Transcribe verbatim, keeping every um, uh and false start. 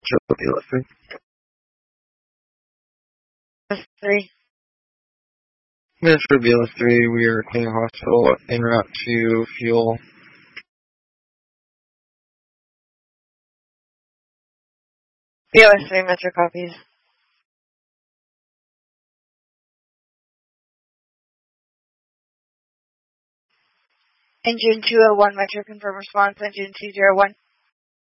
Metro three. three. Metro B L S three, we are in hospital en route to fuel. B L S three, Metro copies. Engine two oh one, Metro confirm response. Engine two oh one.